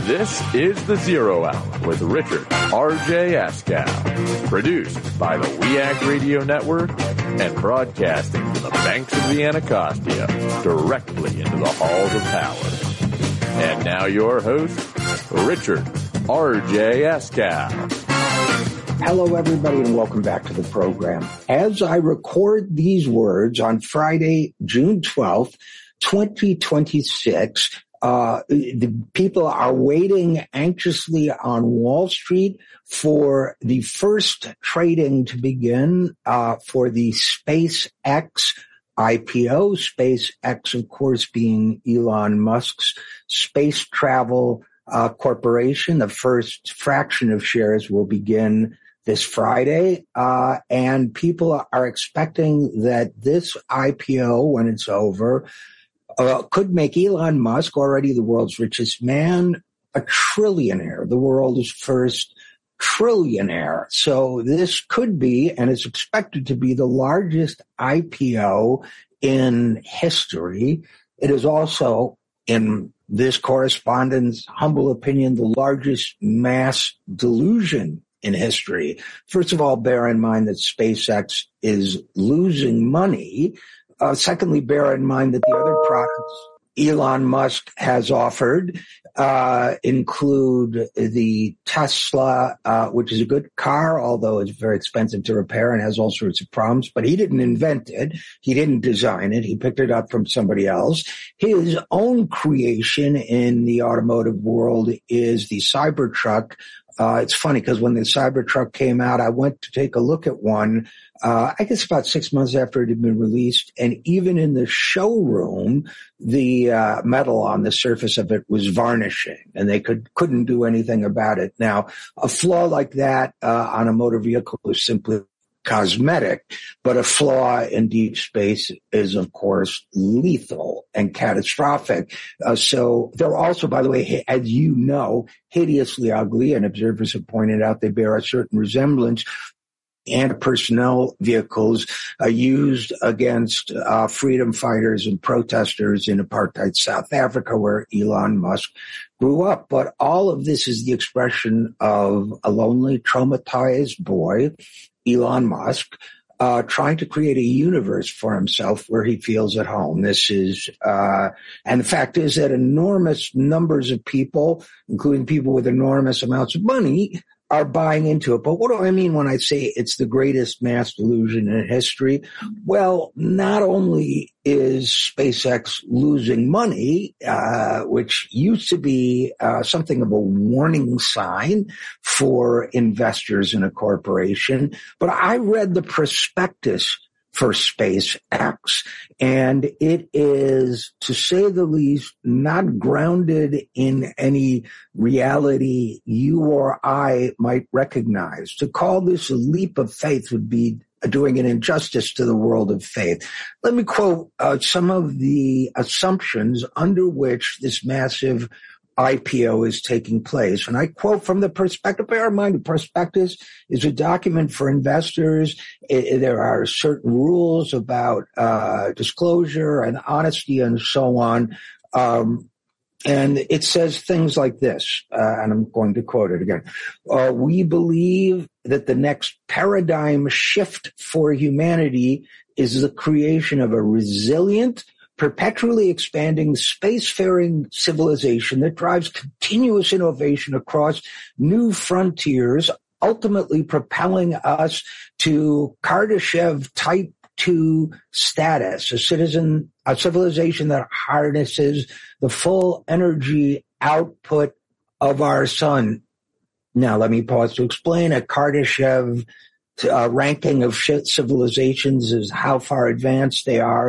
This is The Zero Hour with Richard R.J. Askow, produced by the WEAC Radio Network and broadcasting from the banks of the Anacostia directly into the halls of power. And now your host, Richard R.J. Askow. Hello, everybody, and welcome back to the program. As I record these words on Friday, June 12th, 2026, the people are waiting anxiously on Wall Street for the first trading to begin for the SpaceX IPO. SpaceX, of course, being Elon Musk's space travel corporation. The first fraction of shares will begin this Friday, and people are expecting that this IPO, when it's over, could make Elon Musk, already the world's richest man, a trillionaire, the world's first trillionaire. So this could be, and is expected to be, the largest IPO in history. It is also, in this correspondent's humble opinion, the largest mass delusion in history. First of all, bear in mind that SpaceX is losing money. Secondly, bear in mind that the other products Elon Musk has offered include the Tesla, which is a good car, although it's very expensive to repair and has all sorts of problems. But he didn't invent it. He didn't design it. He picked it up from somebody else. His own creation in the automotive world is the Cybertruck. It's funny because when the Cybertruck came out, I went to take a look at one, I guess about 6 months after it had been released. And even in the showroom, the metal on the surface of it was varnishing, and they couldn't do anything about it. Now, a flaw like that on a motor vehicle is simply cosmetic, but a flaw in deep space is, of course, lethal and catastrophic. So they're also, by the way, as you know, hideously ugly, and observers have pointed out they bear a certain resemblance anti-personnel vehicles used against freedom fighters and protesters in apartheid South Africa, where Elon Musk grew up. But all of this is the expression of a lonely, traumatized boy, Elon Musk, trying to create a universe for himself where he feels at home. This is, and the fact is that enormous numbers of people, including people with enormous amounts of money, are buying into it. But what do I mean when I say it's the greatest mass delusion in history? Well, not only is SpaceX losing money, which used to be something of a warning sign for investors in a corporation, but I read the prospectus for SpaceX, and it is, to say the least, not grounded in any reality you or I might recognize. To call this a leap of faith would be doing an injustice to the world of faith. Let me quote some of the assumptions under which this massive IPO is taking place. And I quote from the prospectus. Bear in mind, the prospectus is a document for investors. There are certain rules about disclosure and honesty and so on. And it says things like this, and I'm going to quote it again. We believe that the next paradigm shift for humanity is the creation of a resilient, perpetually expanding spacefaring civilization that drives continuous innovation across new frontiers, ultimately propelling us to Kardashev Type 2 status, a civilization that harnesses the full energy output of our sun. Now, let me pause to explain. A Kardashev ranking of civilizations is how far advanced they are.